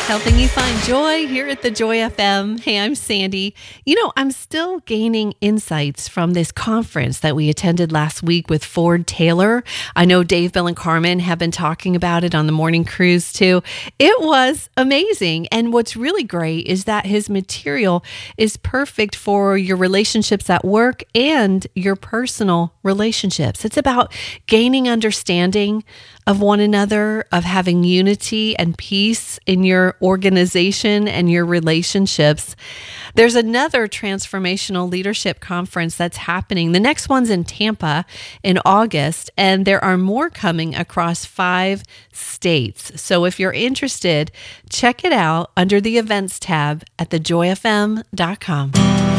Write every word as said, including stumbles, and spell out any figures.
helping you find joy here at the Joy F M. Hey, I'm Sandy. You know, I'm still gaining insights from this conference that we attended last week with Ford Taylor. I know Dave, Bill, and Carmen have been talking about it on the morning cruise too. It was amazing. And what's really great is that his material is perfect for your relationships at work and your personal relationships. It's about gaining understanding of one another, of having unity and peace in your organization and your relationships. There's another transformational leadership conference that's happening. The next one's in Tampa in August, and there are more coming across five states. So if you're interested, check it out under the events tab at the joy f m dot com.